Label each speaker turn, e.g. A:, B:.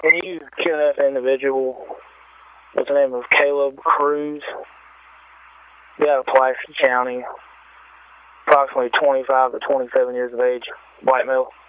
A: Can you kill that individual with the name of Caleb Cruz? He out of Pulaski County, approximately 25 to 27 years of age, white male.